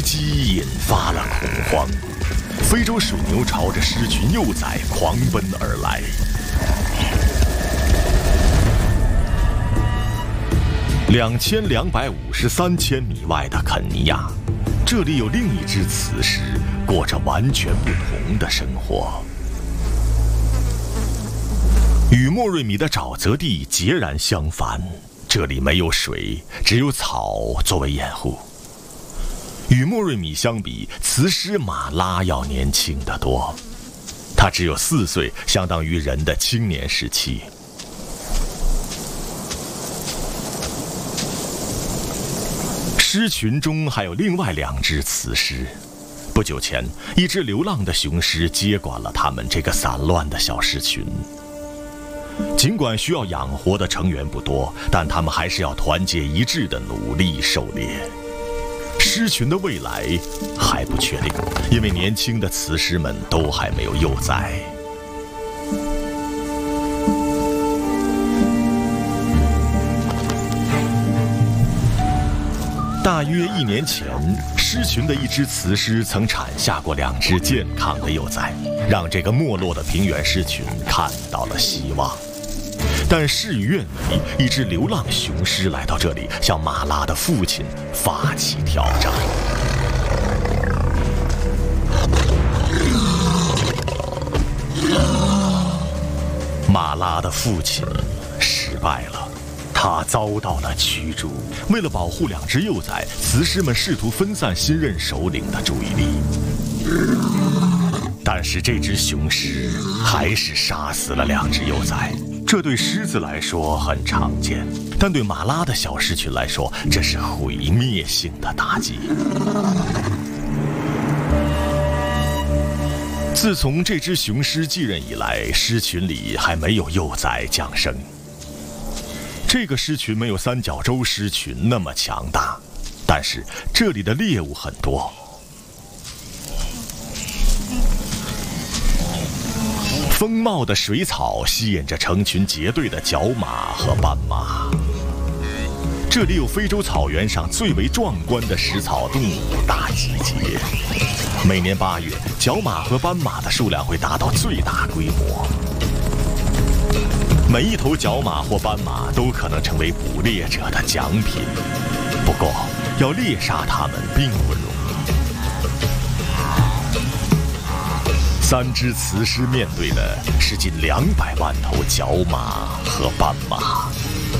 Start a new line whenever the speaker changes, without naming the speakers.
机引发了恐慌，非洲水牛朝着狮群幼崽狂奔而来。2253千米外的肯尼亚，这里有另一只雌狮，过着完全不同的生活。与莫瑞米的沼泽地截然相反，这里没有水，只有草作为掩护。与莫瑞米相比，雌狮马拉要年轻得多，它只有4岁，相当于人的青年时期。狮群中还有另外2只雌狮。不久前，一只流浪的雄狮接管了它们这个散乱的小狮群。尽管需要养活的成员不多，但他们还是要团结一致地努力狩猎。狮群的未来还不确定，因为年轻的雌狮们都还没有幼崽。大约1年前，狮群的一只雌狮曾产下过2只健康的幼崽，让这个没落的平原狮群看到了希望。但事与愿违，一只流浪雄狮来到这里，向马拉的父亲发起挑战。马拉的父亲失败了，他遭到了驱逐。为了保护2只幼崽，雌狮们试图分散新任首领的注意力，但是这只雄狮还是杀死了2只幼崽。这对狮子来说很常见，但对马拉的小狮群来说，这是毁灭性的打击。自从这只雄狮继任以来，狮群里还没有幼崽降生。这个狮群没有三角洲狮群那么强大，但是这里的猎物很多。丰茂的水草吸引着成群结队的角马和斑马。这里有非洲草原上最为壮观的食草动物大集结。每年8月，角马和斑马的数量会达到最大规模。每一头角马或斑马都可能成为捕猎者的奖品，不过要猎杀它们并不容易。3只雌狮面对的是近200万头角马和斑马。